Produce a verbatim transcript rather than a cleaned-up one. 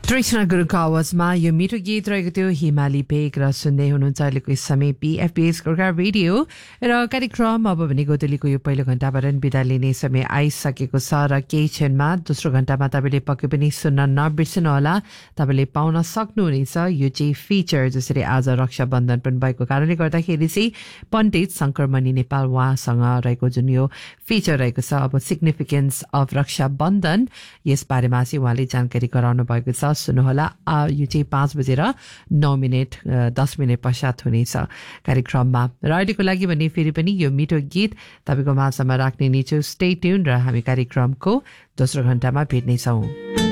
Trishna Guruko आवाजमा यो मिठो गीत रहेको थियो हिमाली बेग र सुन्दै हुनुहुन्छ अहिलेको यस समय बीएफबीएस गोर्खा रेडियो र कार्यक्रम अब भने गोदलीको यो पहिलो घण्टाबाट बिदा लिने समय आइसकेको छ र केही क्षणमा दोस्रो घण्टामा तपाईँले पक्कै पनि सुन्न नबिर्सनु होला। तपाईँले पाउन सक्नुहुनेछ यो चाहिँ फिचर, जसरी आज रक्षाबन्धन पनि भएको कारणले गर्दाखेरि चाहिँ पण्डित शङ्करमणि नेपाल उहाँसँग रहेको जुन यो फिचर रहेको छ अब सिग्निफिकेन्स अफ रक्षाबन्धन, यसबारेमा चाहिँ उहाँले जानकारी गराउनु भएको छ। सुन्नुहोला, यो चाहिँ पाँच बजेर नौ मिनट दस मिनट पश्चात हुनेछ कार्यक्रममा। र अहिलेको लागि भने फेरि पनि यो मिठो गीत तपाईँको माझमा राख्ने नै छु। स्टे ट्युन र हामी कार्यक्रमको दोस्रो घण्टामा भेट्नेछौँ।